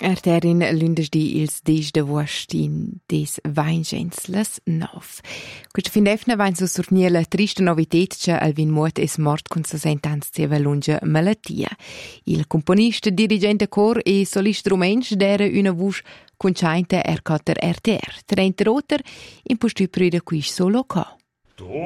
Terin lunedì ils 10 d'agosto in des Weinschänzles 9. Questa fin d'efna vain so survnia la trista novitet che Alvin Muot es mort con 60 ans seva lunga malattia. Il componista, dirigente cor e solista rumensch dera una voce consciente cotter RTR. 30 roter in postüprüde quis solo co.